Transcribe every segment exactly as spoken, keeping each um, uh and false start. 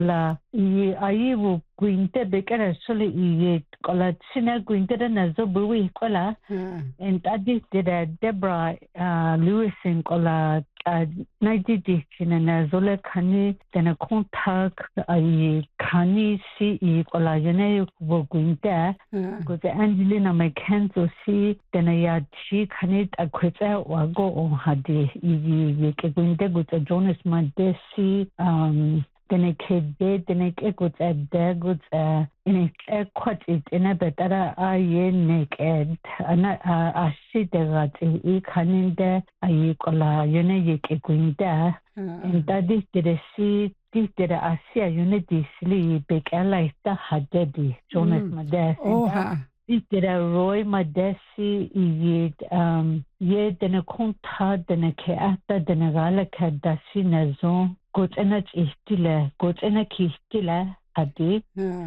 la i aibu guinte bekara sole i kola sina guinte na zo buwi kola and adi dida Deborah uh, Lewis in kola uh, naidi sina na zole khani tena kontak ai khani si i kola yene bu guinte ko te Angelina McKenzie si tena ya chi khani akwetsa wago on hadi i i ke guinte go Jonas Madesi um tene kede tene ke go tsa de go tsa in a quite it in a better a ye naked ana a shit that e kaninde a kola yene ye ke guinda and that is the see this the asia unity sleep bekala sta hadedi Jonas Madesi oh Dira Roy Madesi ye um ye dena konta dena ke ata dena gala ke dasi nazon gut ena istile gut ena kistile adi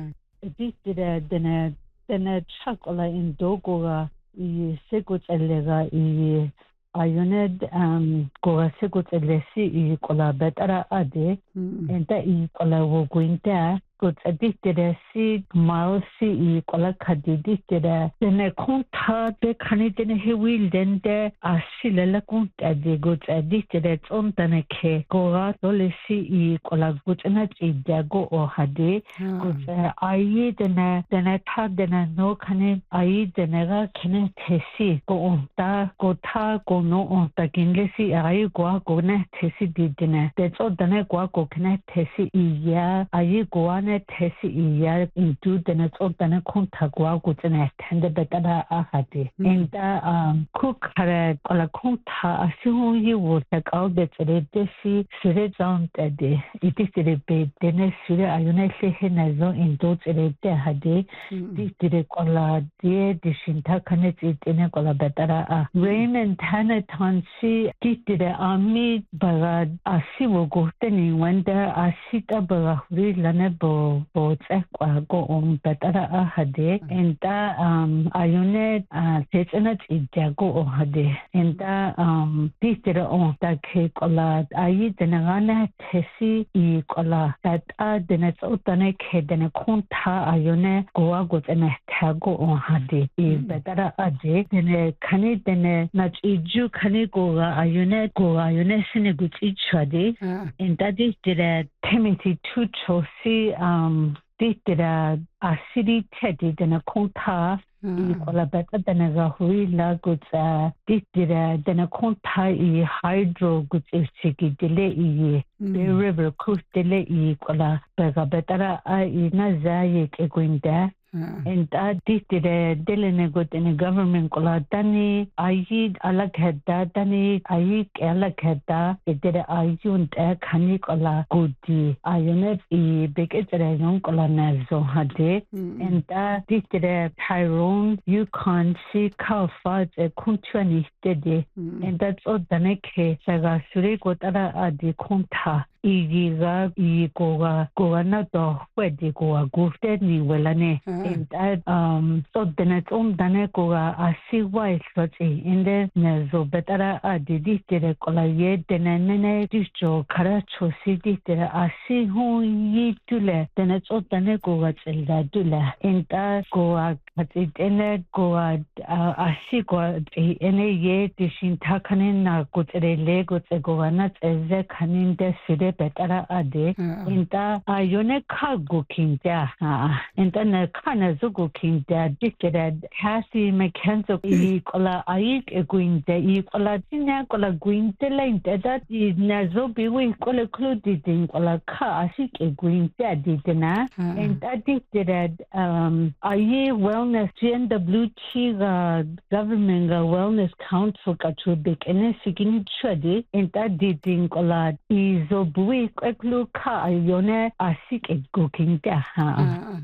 dira dena dena chakola in dogoga ye segut elega ye ayuned um goga segut elesi ye kola betara adi enta ye kola woguinta gut aditira si malsi i kola kadiditira tene konta de kanitene he will then de asile la konta de gut aditira ontane ke goga dolesi i kola gut na tidago o hade gut ayi dene dene ta dene no kane ayi dene ga kene tesi go onta go ta go no onta kinlesi ayi go go na tesi didene de so dene go go kene tesi iya ayi go ne tesi iya into dene so dene konta go go tene tende betara ahade enda um cook hare kola konta asihu yi wo ta ka de tere desi sire zon de it is the be dene sire ayune se henazo into tere de hade this dire kola de dishinta kane tene kola betara a Raymond Hanaton si dire ami baga asiwo go tene wanda asita baga ri lane bo bo tsekwa go on betara a hade enda um ayune tetsena tijago o hade enda um dire on ta ke kola ayi dene gana tesi i kola that a dene otane ke dene konta ayune go go tene tago on hade i betara ade dene kane dene na iju kane go ayune go ayune sine guti chade enda dire Timothy Tucho si um dire asiri tedi dene konta I kola beta dene gahui la gutsa dire dene konta I hydro gutsa sigi dile I Bay River coast dile I kola bega betara a I na zaye ke guinda and that dire dile ne gutene government kola dani ayi alag hedda dani ayi alag hedda dire ayun ta khani kola gudi ayune I beketere yon kola nazo hade and that dire Tyrone Yukon si kalfa e kunchwani stede and that's all daneke saga suri gotara adi konta igiga I goga goga na do wedi goga gufte ni welane and that um so denet um dane goga asi wise sochi in the nazo betara adi distere kola ye denene dicho kara chosi distere asi hu yi tule denet so dane goga chelda dula and that goga ati dene goga asi goga ene ye dishin takane na kutere le gote goga na eze kanin de sire betara ade inta ayone kago kinja inta na kana zugo kinja dikere hasi mekanzo I kola aik eguinte I kola tinya kola guinte lente that is na zobi we kola kludi din kola ka asik eguinte didena inta dikere um ayi wellness G N W T government wellness council katubik ene sigini chade inta didin kola izo bui eklu ka ayone asik egukinta ha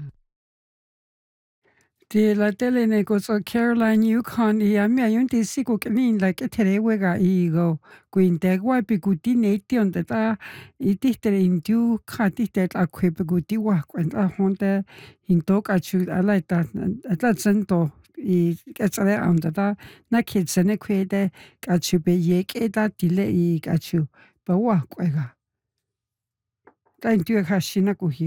de la tele ne go so Caroline Yukon I am ayun de sigo kenin like terewega I go kuin de wa be guti ne tion de ta I dihtere indu ka dihtere a kwebe guti wa kwent a honte hinto ka chu ala ta ta sento I katsare am da na kitsene kwede ka chu be ye ke da dile I ka chu ba wa kwega ta indu ka shina ku hi